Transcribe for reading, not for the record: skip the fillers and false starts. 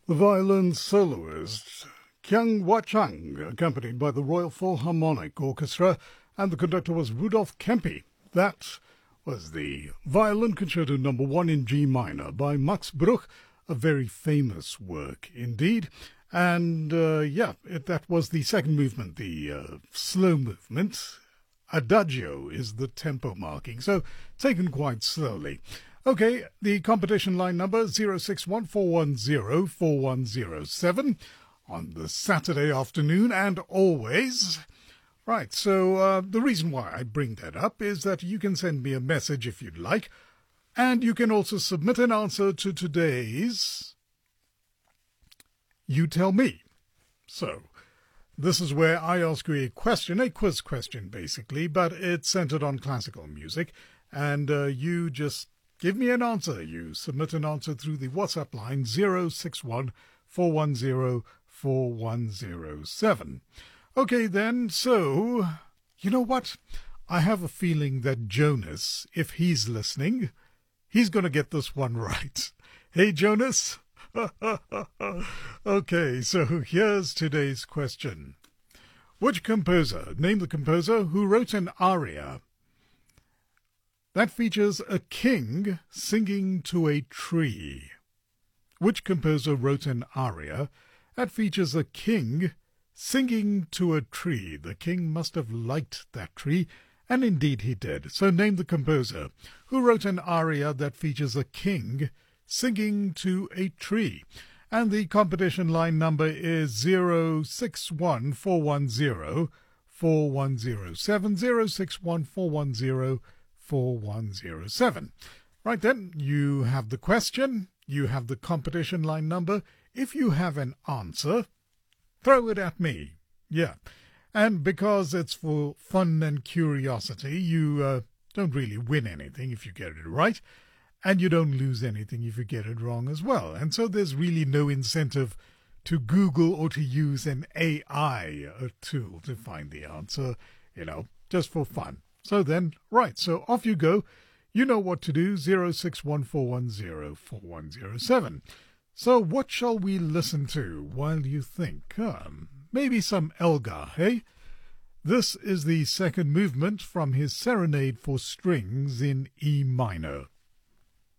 The violin soloist Kyung Hwa Chang, accompanied by the Royal Philharmonic Orchestra, and the conductor was Rudolf Kempe. That was the Violin Concerto No. 1 in G minor by Max Bruch, a very famous work indeed. And that was the second movement, the slow movement. Adagio is the tempo marking, so taken quite slowly. Okay, the competition line number 061-410-4107 on the Saturday afternoon and always. Right, so the reason why I bring that up is that you can send me a message if you'd like, and you can also submit an answer to today's You Tell Me. So, this is where I ask you a question, a quiz question basically, but it's centered on classical music, and you just give me an answer. You submit an answer through the WhatsApp line 061-410-4107. Okay then, so, you know what? I have a feeling that Jonas, if he's listening, he's going to get this one right. Hey, Jonas? Okay, so here's today's question. Which composer, name the composer who wrote an aria that features a king singing to a tree? Which composer wrote an aria that features a king singing to a tree? The king must have liked that tree, and indeed he did. So name the composer who wrote an aria that features a king singing to a tree. And the competition line number is 061-410-4107, 061-410-4107. Right then, you have the question, you have the competition line number. If you have an answer, throw it at me. Yeah. And because it's for fun and curiosity, you don't really win anything if you get it right. And you don't lose anything if you get it wrong as well. And so there's really no incentive to Google or to use an AI tool to find the answer, just for fun. So then, right, so off you go. You know what to do, 061-410-4107. So what shall we listen to while you think? Maybe some Elgar, hey? This is the second movement from his Serenade for Strings in E minor.